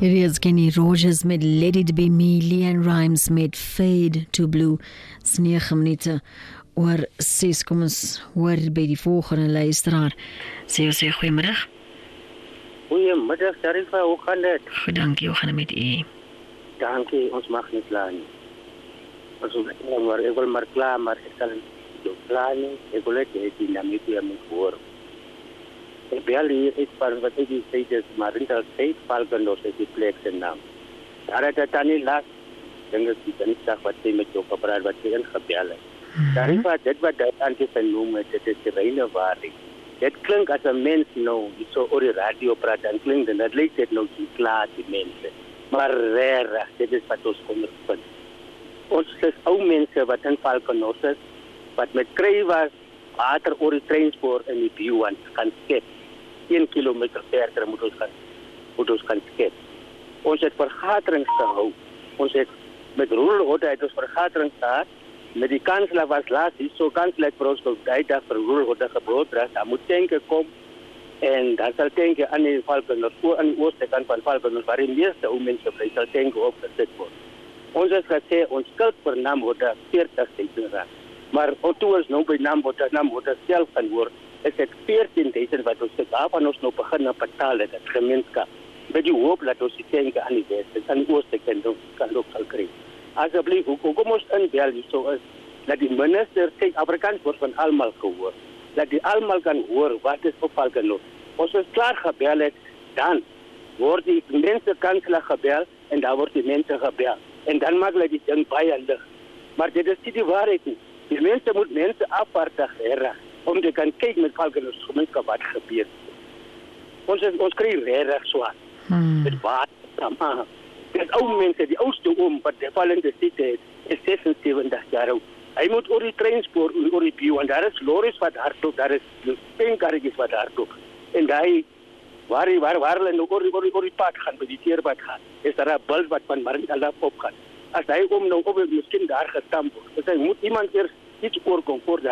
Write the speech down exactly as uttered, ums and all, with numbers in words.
Hier is Kenny Rogers met Let It Be Me, Leanne Rimes met Fade to Blue. Het is negen minute oor ses, kom ons hoor by die volgende luisteraar. Sê ons sê goeiemiddag. Goeiemiddag, Sharifa, hoe gaan dit? Goed, dankie, hoe gaan het met u? Dankie, ons mag nie klaar nie. Ons wil maar, ek wil maar klaar, maar ek kan nie klaar nie. Ek wil net die dynamiek weer moet hoor. Ik bel hier iets van wat ik die steeds is, maar in dat steeds Valkendos is die plek zijn naam. Daar had het dan niet last. Ik denk dat ik niet zag wat ze met jou gepraat, wat ze in gebel is. Daar is wat, dit wat dat aan zijn noemen, dit is de reine waarheid. Dit klinkt als een mens nou, die zo op de radio praat en klinkt, en dat lijkt het nou die klaar, die mensen. Maar rare, dit is wat ons ondervindt. Ons is oude mensen wat in Valkendos is, wat met kruiwaars, water oor die treinspoor in die Biowan kan skep. een kilometer verder moet ons gaan, moet ons gaan skep. Ons het vergaderings gehou. Ons het met Roelhotte het ons vergaderings gehad. Met die kanselaar was laat, die so kanselaar het vir ons die dag vir Roelhotte gebroodras. Daar moet tanke kom. En daar sal tanke aan die Valkendos, aan die ooste kant van Valkendos, waar die meeste ou mense bly, sal tanke opgesit word. Ons het gesê, ons skuld per naam word veertig duisend rand. Maar toe ons nou by Namboda, Namboda self gaan hoor, is het veertien duisend wat ons dit daarvan ons nou begin na betaal het, het gemeenskap. Met die hoop dat ons die tanke aan die weste, aan die ooste kan ook, kan ook sal kry. Asseblief, hoekom ons inbel hier so is, dat die minister sê, Afrikaans word van almal gehoor. Dat die almal kan hoor wat is op Valkendos. Ons is klaar gebel het, dan word die mense kanselaar gebel, en dan word die mense gebel. En dan maak hulle die ding baie lig. Maar dit is nie die waarheid nie. Die mensen moeten mensen apartig herrig, om te kan kijken met Valkendos gemeenskap wat gebeurt. Ons, ons krijgt herrig zwaar. Hmm. Het water, het oude mensen, die oudste oom, wat de vallende ziekte heeft, is zesenzeventig jaar oud. Hij moet over die treinspoor, over die bio, en daar is lorries wat hardloop, daar is peenkarretjes wat hardloop. En daar, waar, waar, waar hulle nou over, over, over die pad gaan, bij die teerpad gaan, is daar een bult wat van Marikala opgaan. Als hij om nou op, misschien daar gestampt wordt, dus hij moet iemand eerst iets voorkomen voor